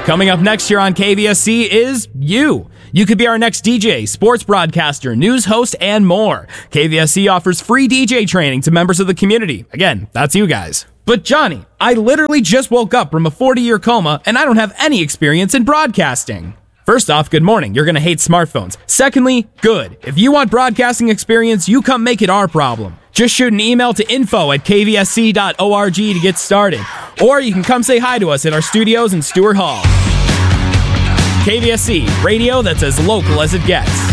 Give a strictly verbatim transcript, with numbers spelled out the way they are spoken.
Coming up next year on K V S C is you. You could be our next D J, sports broadcaster, news host, and more. K V S C offers free D J training to members of the community. Again, that's you guys. But Johnny, I literally just woke up from a forty-year coma, and I don't have any experience in broadcasting. First off, good morning. You're going to hate smartphones. Secondly, good. If you want broadcasting experience, you come make it our problem. Just shoot an email to info at k v s c dot org to get started. Or you can come say hi to us at our studios in Stewart Hall. K V S C, radio that's as local as it gets.